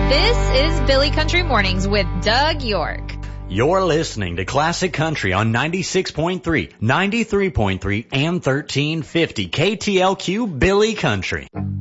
This is Billy Country Mornings with Doug York. You're listening to Classic Country on 96.3, 93.3, and 1350 KTLQ Billy Country.